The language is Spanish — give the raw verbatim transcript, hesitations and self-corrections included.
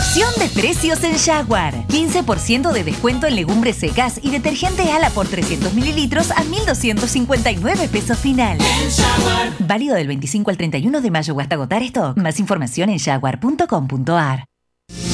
Revolución de precios en Jaguar. quince por ciento de descuento en legumbres secas y detergente Ala por trescientos mililitros a mil doscientos cincuenta y nueve pesos final. Válido del veinticinco al treinta y uno de mayo o hasta agotar stock. Más información en jaguar punto com punto ar.